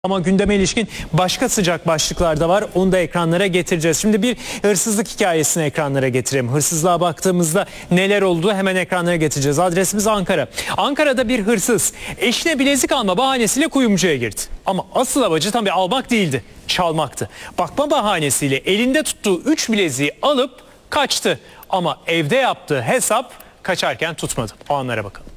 Ama gündeme ilişkin başka sıcak başlıklar da var. Onu da ekranlara getireceğiz. Şimdi bir hırsızlık hikayesini ekranlara getireyim. Hırsızlığa baktığımızda neler oldu hemen ekranlara getireceğiz. Adresimiz Ankara. Ankara'da bir hırsız eşine bilezik alma bahanesiyle kuyumcuya girdi. Ama asıl amacı tabii almak değildi, çalmaktı. Bakma bahanesiyle elinde tuttuğu 3 bileziği alıp kaçtı. Ama evde yaptığı hesap kaçarken tutmadı. O anlara bakalım.